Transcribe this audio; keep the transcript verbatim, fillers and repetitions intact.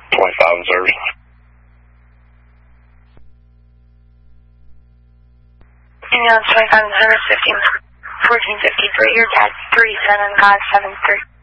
twenty-five in service. Ambulance twenty-five in service, fifteen fourteen fifty-three, your dad three seven five seven three.